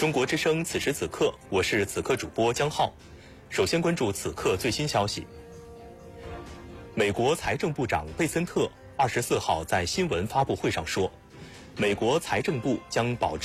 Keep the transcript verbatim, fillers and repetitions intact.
中国之声此时此刻，我是此刻主播江浩。首先关注此刻最新消息。美国财政部长贝森特二十四号在新闻发布会上说，美国财政部将保持